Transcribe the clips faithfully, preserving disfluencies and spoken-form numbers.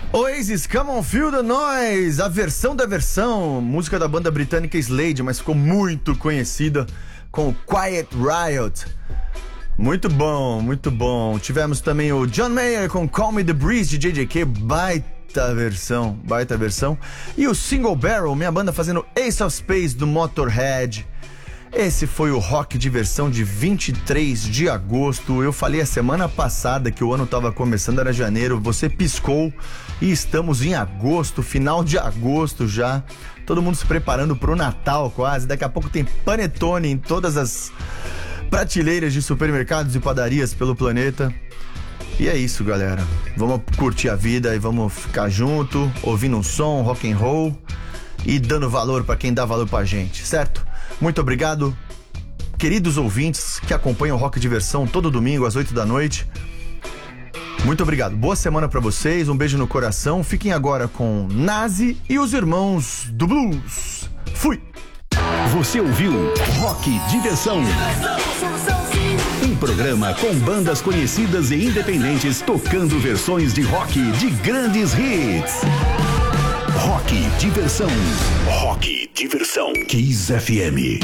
Oasis, Come On Feel the Noise, a versão da versão, música da banda britânica Slade, mas ficou muito conhecida com o Quiet Riot. Muito bom, muito bom. Tivemos também o John Mayer com Call Me The Breeze de J J K, baita versão, baita versão. E o Single Barrel, minha banda fazendo Ace of Spades do Motorhead. Esse foi o Rock Diversão de vinte e três de agosto. Eu falei a semana passada que o ano estava começando, era janeiro. Você piscou e estamos em agosto, final de agosto já. Todo mundo se preparando para o Natal quase. Daqui a pouco tem panetone em todas as prateleiras de supermercados e padarias pelo planeta. E é isso, galera. Vamos curtir a vida e vamos ficar junto, ouvindo um som, rock and roll e dando valor para quem dá valor pra gente, certo? Muito obrigado, queridos ouvintes que acompanham o Rock Diversão todo domingo às oito da noite. Muito obrigado, boa semana pra vocês, um beijo no coração. Fiquem agora com Nazi e os Irmãos do Blues. Fui! Você ouviu Rock Diversão, um programa com bandas conhecidas e independentes tocando versões de rock de grandes hits. Rock Diversão. Rock Diversão. Kiss F M.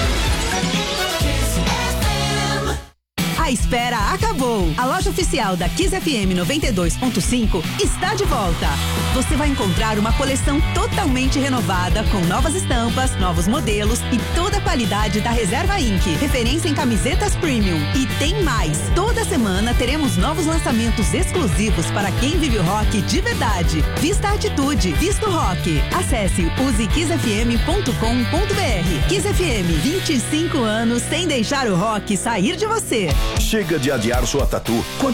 A espera acabou. A loja oficial da Kiss F M noventa e dois ponto cinco está de volta. Você vai encontrar uma coleção totalmente renovada, com novas estampas, novos modelos e toda a qualidade da Reserva Inc, referência em camisetas premium. E tem mais. Toda semana teremos novos lançamentos exclusivos para quem vive o rock de verdade. Vista a atitude, vista o rock. Acesse use kiss f m ponto com ponto b r. Kiss F M, vinte e cinco anos sem deixar o rock sair de você. Chega de adiar sua tatu.